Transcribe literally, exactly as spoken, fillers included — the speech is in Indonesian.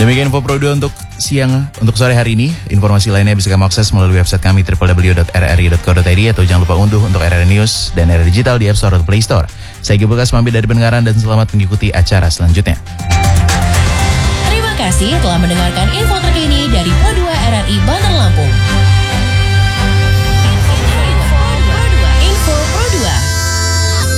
Demikian info Pro dua untuk siang, untuk sore hari ini. Informasi lainnya bisa kamu akses melalui website kami w w w dot r r i dot co dot i d atau jangan lupa unduh untuk R R News dan R R Digital di App Store atau Play Store. Saya Gil Bekas pamit dari pendengaran dan selamat mengikuti acara selanjutnya. Terima kasih telah mendengarkan info terkini dari Pro dua R R I